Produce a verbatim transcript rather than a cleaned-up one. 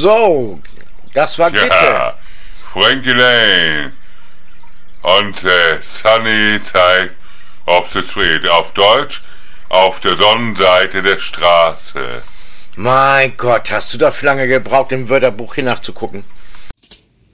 so, das war Gitte. Ja, Frankie Lane und äh, Sunny Side of the Street. Auf Deutsch, auf der Sonnenseite der Straße. Mein Gott, hast du dafür lange gebraucht, im Wörterbuch hier nachzugucken?